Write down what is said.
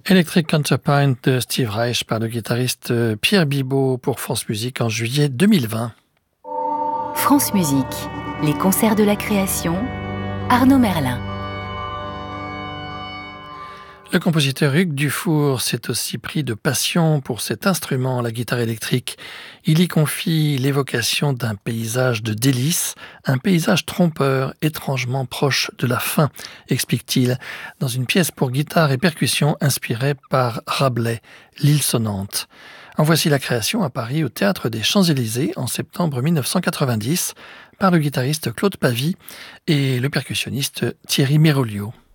Electric Counterpoint de Steve Reich par le guitariste Pierre Bibeau pour France Musique en juillet 2020. France Musique, les concerts de la création, Arnaud Merlin. Le compositeur Hugues Dufour s'est aussi pris de passion pour cet instrument, la guitare électrique. Il y confie l'évocation d'un paysage de délices, un paysage trompeur, étrangement proche de la fin, explique-t-il, dans une pièce pour guitare et percussion inspirée par Rabelais, L'île sonnante. En voici la création à Paris au Théâtre des Champs-Élysées en septembre 1990 par le guitariste Claude Pavie et le percussionniste Thierry Méroliot.